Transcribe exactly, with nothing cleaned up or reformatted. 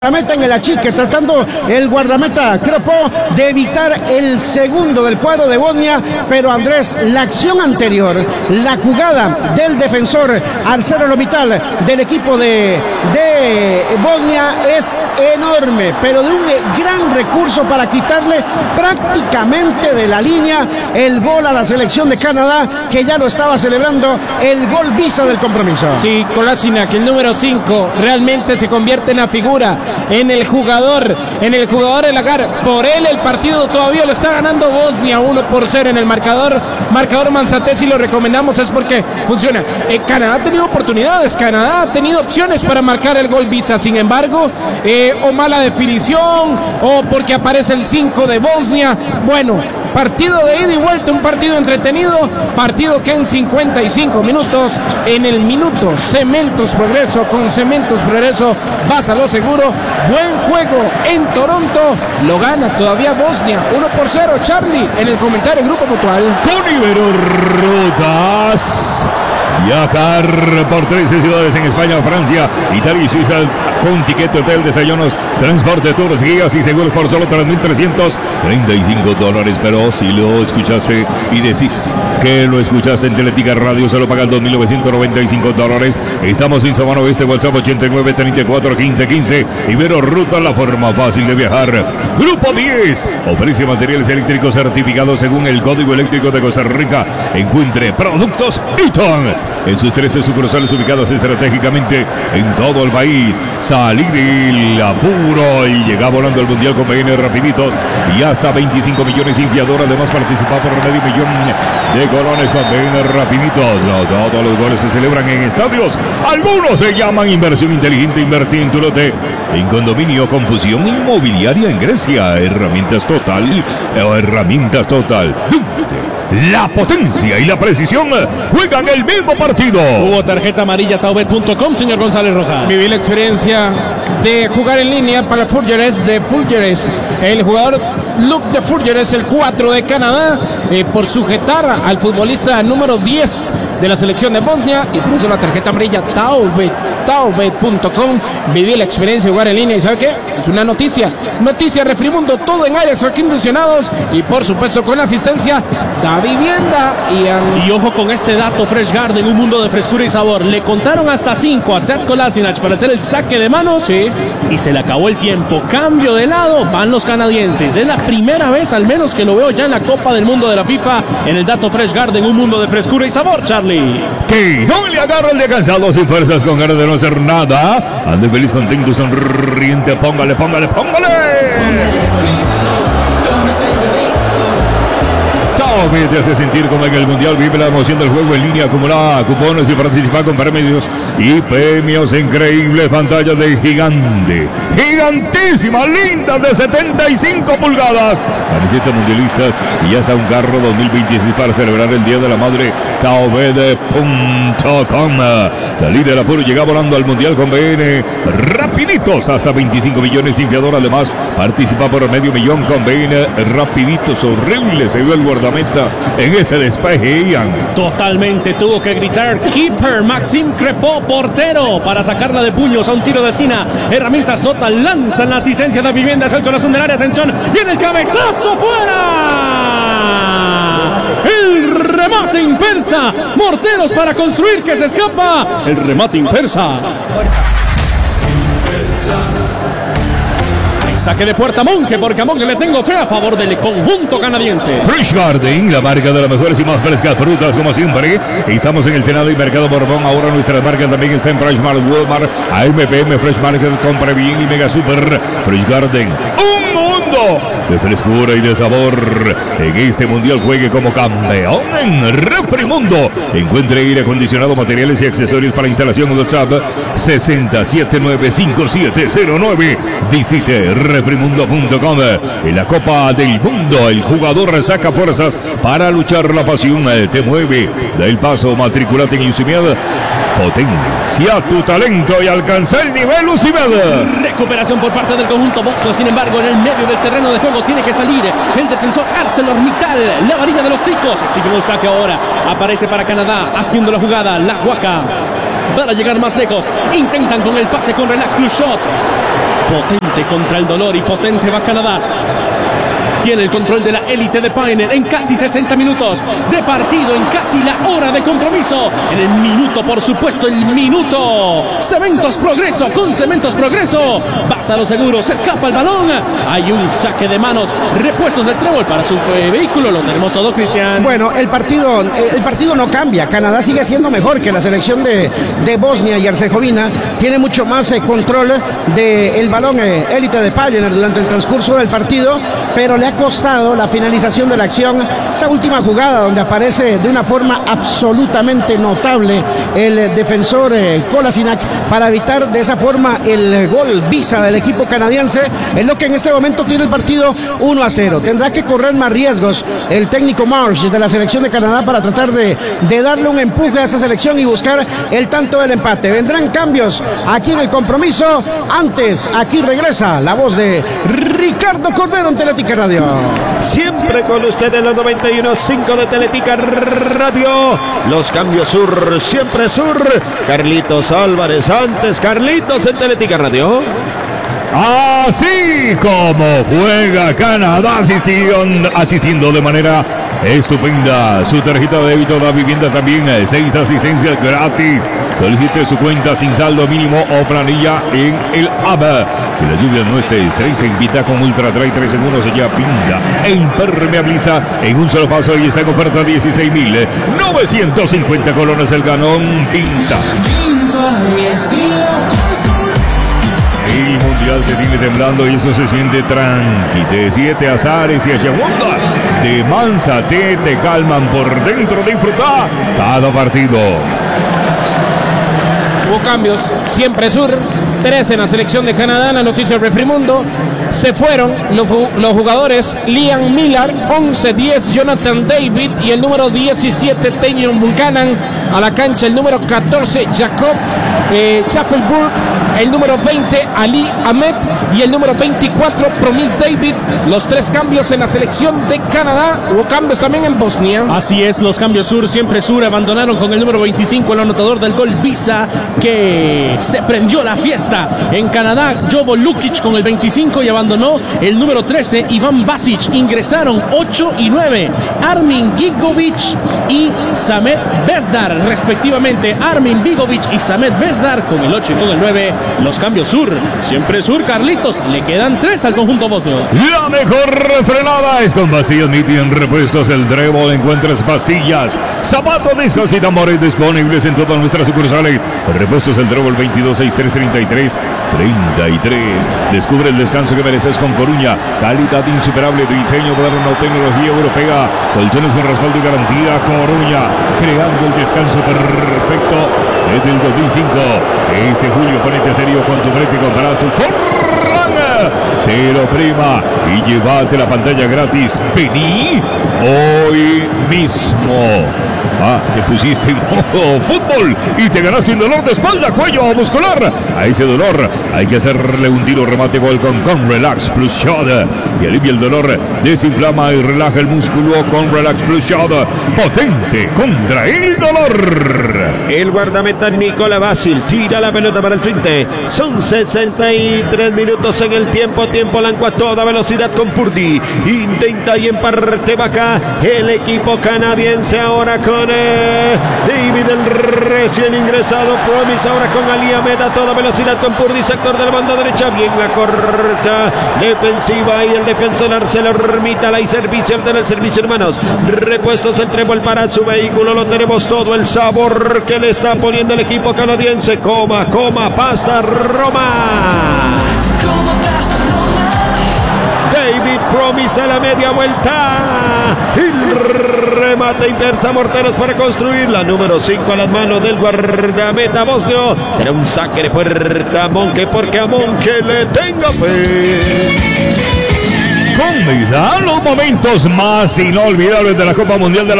Meta en el achique, tratando el guardameta Crepo de evitar el segundo del cuadro de Bosnia, pero Andrés, la acción anterior, la jugada del defensor ArcelorMittal del equipo de, de Bosnia es enorme, pero de un gran recurso para quitarle prácticamente de la línea el gol a la selección de Canadá, que ya lo estaba celebrando, el gol visa del compromiso. Sí, Kolasinac, el número cinco, realmente se convierte en la figura, en el jugador, en el jugador del Agar. Por él el partido todavía lo está ganando Bosnia uno por cero en el marcador. Marcador Manzate, si lo recomendamos es porque funciona. Eh, Canadá ha tenido oportunidades, Canadá ha tenido opciones para marcar el gol visa. Sin embargo, eh, o mala definición, o porque aparece el cinco de Bosnia. Bueno, partido de ida y vuelta, un partido entretenido, partido que en cincuenta y cinco minutos, en el minuto Cementos Progreso, con Cementos Progreso vas a lo seguro. Buen juego en Toronto, lo gana todavía Bosnia uno por cero. Charlie, en el comentario Grupo Mutual. Con Ibero Rutas. Viajar por trece ciudades en España, Francia, Italia y Suiza con tiquete, hotel, desayunos, transporte, tours, guías y seguros por solo tres mil trescientos treinta y cinco dólares. Pero si lo escuchaste y decís que lo escuchaste en Teletica Radio, se lo pagan dos mil novecientos noventa y cinco dólares. Estamos en Sabana Oeste, WhatsApp ochenta y nueve, treinta y cuatro, quince, quince. Ibero Ruta, la forma fácil de viajar. Grupo diez ofrece materiales eléctricos certificados según el Código Eléctrico de Costa Rica. Encuentre productos Eaton en sus trece sucursales ubicadas estratégicamente en todo el país. Salir del apuro y llegar volando al Mundial con P N rapiditos y hasta veinticinco millones inflador. Además participa por medio millón de colones con P N rapiditos. No, todos los goles se celebran en estadios. Algunos se llaman inversión inteligente. Invertir en tu lote en condominio con fusión inmobiliaria en Grecia. Herramientas Total o Herramientas Total. La potencia y la precisión juegan el mismo partido. Hubo tarjeta amarilla taubet punto com, señor González Rojas. Viví la experiencia de jugar en línea para Fulgeres de Fulgeres. El jugador Luke de Fulgeres, el cuatro de Canadá, eh, por sujetar al futbolista número diez de la selección de Bosnia, y puso la tarjeta amarilla taubet punto com. Viví la experiencia de jugar en línea y ¿sabe qué? Es una noticia. Noticia Refrimundo, todo en áreas acondicionados y por supuesto con asistencia da vivienda. Y, y ojo con este dato, Fresh Garden, un mundo de frescura y sabor. Le contaron hasta cinco a Sead Kolasinac para hacer el saque de manos, sí, y se le acabó el tiempo. Cambio de lado, van los canadienses. Es la primera vez al menos que lo veo ya en la Copa del Mundo de la FIFA en el dato Fresh Garden, un mundo de frescura y sabor, Charlie. Que no le agarra el de cansado sin fuerzas, con ganas de no hacer nada. Ande feliz, contento, sonriente. Póngale, póngale, póngale. Taubet te hace sentir como en el Mundial. Vive la emoción del juego en línea. Acumula cupones y participa con premios y premios increíbles. Pantallas de gigante, gigantísima, linda, de setenta y cinco pulgadas. Camisetas mundialistas y hasta un carro dos mil veintiséis para celebrar el Día de la Madre. Taubet punto com. Salir del apuro y llegar volando al Mundial con B N rapiditos. Hasta veinticinco millones inflador. Además participa por medio millón con B N rapiditos. Horrible se vio el guardameta en ese despeje, Ian. Totalmente, tuvo que gritar keeper Maxime Crepo, portero, para sacarla de puños a un tiro de esquina. Herramientas Total lanzan la asistencia de vivienda hacia el corazón del área. Atención, viene el cabezazo fuera. El remate impersa. Morteros para construir, que se escapa. El remate impersa. Saque de puerta Monje, porque a Monje le tengo fe a favor del conjunto canadiense. Fresh Garden, la marca de las mejores y más frescas frutas, como siempre. Estamos en el Senado y Mercado Borbón. Ahora nuestra marca también está en Fresh Mart, Walmart, A M P M, Fresh Market, Compra Bien y Mega Super. Fresh Garden, un mundo de frescura y de sabor. En este mundial juegue como campeón en Refrimundo. Encuentre aire acondicionado, materiales y accesorios para instalación. WhatsApp sesenta, setenta y nueve, cincuenta y siete cero nueve. Visite refrimundo punto com. En la Copa del Mundo el jugador saca fuerzas para luchar. La pasión te mueve. Da el paso, matriculate en UCIMED. Potencia tu talento y alcanza el nivel UCIMED. Recuperación por parte del conjunto Boston. Sin embargo, en el medio del terreno de juego lado tiene que salir el defensor ArcelorMittal, la varilla de los ticos. Stephen Eustáquio ahora aparece para Canadá, haciendo la jugada, la Huaca, para llegar más lejos. Intentan con el pase con Relax Plus Shot. Potente contra el dolor y potente va Canadá. Tiene el control de la élite de Pioneer en casi sesenta minutos de partido, en casi la hora de compromiso. En el minuto, por supuesto, el minuto. Cementos Progreso, con Cementos Progreso. Vas a lo seguro, se escapa el balón. Hay un saque de manos, repuestos del trébol para su eh, vehículo. Lo tenemos todo, Cristian. Bueno, el partido, el partido no cambia. Canadá sigue siendo mejor que la selección de, de Bosnia y Herzegovina. Tiene mucho más eh, control del balón eh, élite de Pioneer durante el transcurso del partido, pero le ha costado la finalización de la acción, esa última jugada donde aparece de una forma absolutamente notable el defensor eh, Kolasinac para evitar de esa forma el gol visa del equipo canadiense. Es lo que en este momento tiene el partido uno a cero. Tendrá que correr más riesgos el técnico Marsh de la selección de Canadá para tratar de, de darle un empuje a esa selección y buscar el tanto del empate. Vendrán cambios aquí en el compromiso. Antes, aquí regresa la voz de Ricardo Cordero en Teletica Radio. Siempre con usted en los noventa y uno punto cinco de Teletica Radio. Los cambios sur, siempre sur. Carlitos Álvarez, antes Carlitos en Teletica Radio. Así como juega Canadá, asistiendo, asistiendo de manera estupenda. Su tarjeta de débito da vivienda también, seis asistencias gratis. Solicite su cuenta sin saldo mínimo o planilla en el A B A. Que la lluvia no esté estrés, invita con Ultra Dry tres segundos, ella pinta e impermeabiliza en un solo paso y está en oferta dieciséis mil novecientos cincuenta colones el ganón pinta. El mundial te tiene temblando y eso se siente tranqui. De siete azares y Ayahuasca de Manzate te calman por dentro. Disfruta cada partido. Hubo cambios, siempre sur, tres en la selección de Canadá. La noticia del Refrimundo: se fueron los, los jugadores Liam Miller, once diez Jonathan David y el número diecisiete Tayon Buchanan a la cancha. El número catorce Jacob eh, Schaffelburg, el número veinte Ali Ahmed y el número veinticuatro Promise David. Los tres cambios en la selección de Canadá. Hubo cambios también en Bosnia. Así es, los cambios sur, siempre sur. Abandonaron con el número veinticinco, el anotador del gol Visa, que se prendió la fiesta en Canadá, Jovo Lukic con el veinticinco, y abandonó el número trece, Iván Basic. Ingresaron ocho y nueve, Armin Gigovic y Samet Bezdar, respectivamente. Armin Gigovic y Samet Bezdar con el ocho y con el nueve. Los cambios sur, siempre sur, Carlitos. Le quedan tres al conjunto bosnio. La mejor frenada es con Pastillas Miti en Repuestos El Trébol. Encuentras pastillas, zapatos, discos y tambores disponibles en todas nuestras sucursales. Repuestos El Trébol, veintidós sesenta y tres treinta y tres treinta y tres. Descubre el descanso que mereces con Coruña. Calidad insuperable, diseño moderno, tecnología europea, colchones con respaldo y garantía. Coruña, creando el descanso perfecto desde el dos mil cinco. Este julio ponete a serio con tu brete con barato Forlán. Cero prima y llévate la pantalla gratis. Vení hoy mismo. Ah, te pusiste en modo fútbol y te ganaste un dolor de espalda, cuello o muscular. A ese dolor hay que hacerle un tiro remate gol con, con Relax Plus Shot. Y alivia el dolor, desinflama y relaja el músculo con Relax Plus Shot. Potente contra el dolor. El guardameta Nicola Basil tira la pelota para el frente. Son sesenta y tres minutos en el tiempo. Tiempo blanco a toda velocidad con Purdy. Intenta y en parte baja el equipo canadiense ahora con eh, David, el recién ingresado. Promise ahora con Ali Ahmed a toda velocidad con Purdy, sector de la banda derecha. Bien la corta defensiva y el defensor ArcelorMittal. Hay servicio del servicio, hermanos. Repuestos El Trébol para su vehículo. Lo tenemos todo, el sabor que le está poniendo el equipo canadiense. Coma, coma, pasta Roma. David Promise a la media vuelta. El remate inversa, morteros para construir. La número cinco a las manos del guardameta bosnio. Será un saque de puerta a Monke, porque a Monke le tenga fe. Comienzan los momentos más inolvidables de la Copa Mundial de la